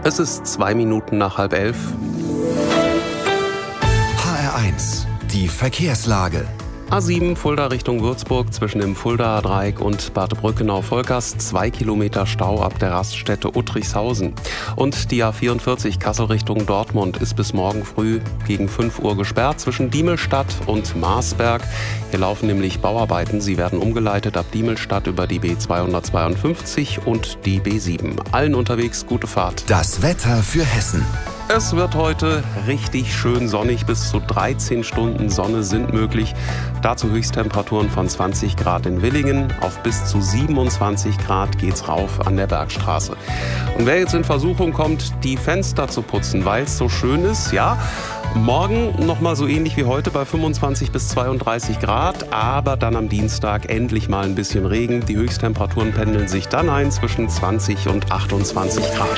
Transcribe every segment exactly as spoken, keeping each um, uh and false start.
Es ist zwei Minuten nach halb elf. H R eins, die Verkehrslage. A sieben Fulda Richtung Würzburg zwischen dem Fuldaer Dreieck und Bad Brückenau-Volkers. Zwei Kilometer Stau ab der Raststätte Uttrichshausen. Und die A vierundvierzig Kassel Richtung Dortmund ist bis morgen früh gegen fünf Uhr gesperrt zwischen Diemelstadt und Marsberg. Hier laufen nämlich Bauarbeiten. Sie werden umgeleitet ab Diemelstadt über die B zweihundertzweiundfünfzig und die B sieben. Allen unterwegs gute Fahrt. Das Wetter für Hessen. Es wird heute richtig schön sonnig, bis zu dreizehn Stunden Sonne sind möglich. Dazu Höchsttemperaturen von zwanzig Grad in Willingen, auf bis zu siebenundzwanzig Grad geht's rauf an der Bergstraße. Und wer jetzt in Versuchung kommt, die Fenster zu putzen, weil es so schön ist, ja, morgen nochmal so ähnlich wie heute bei fünfundzwanzig bis zweiunddreißig Grad, aber dann am Dienstag endlich mal ein bisschen Regen. Die Höchsttemperaturen pendeln sich dann ein zwischen zwanzig und achtundzwanzig Grad.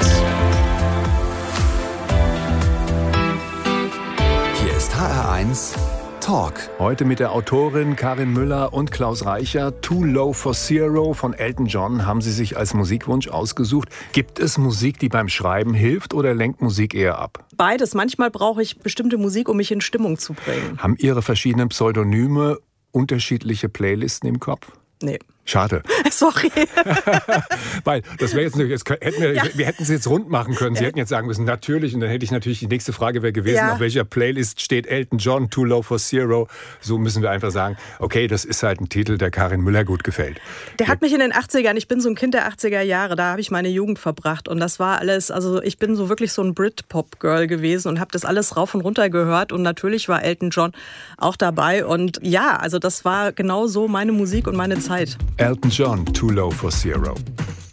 H R eins Talk. Heute mit der Autorin Karin Müller und Klaus Reicher. Too Low for Zero von Elton John haben Sie sich als Musikwunsch ausgesucht. Gibt es Musik, die beim Schreiben hilft, oder lenkt Musik eher ab? Beides. Manchmal brauche ich bestimmte Musik, um mich in Stimmung zu bringen. Haben Ihre verschiedenen Pseudonyme unterschiedliche Playlisten im Kopf? Nee. Schade. Sorry. Weil, das wäre jetzt, jetzt hätten wir, Ja. wir hätten es jetzt rund machen können. Sie hätten jetzt sagen müssen, natürlich. Und dann hätte ich natürlich, die nächste Frage wäre gewesen, Ja. auf welcher Playlist steht Elton John, Too Low for Zero. So müssen wir einfach sagen, okay, das ist halt ein Titel, der Karin Müller gut gefällt. Der hat mich in den achtzigern, ich bin so ein Kind der achtziger Jahre, da habe ich meine Jugend verbracht. Und das war alles, also ich bin so wirklich so ein Britpop-Girl gewesen und habe das alles rauf und runter gehört. Und natürlich war Elton John auch dabei. Und ja, also das war genau so meine Musik und meine Zeit. Elton John, Too Low for Zero.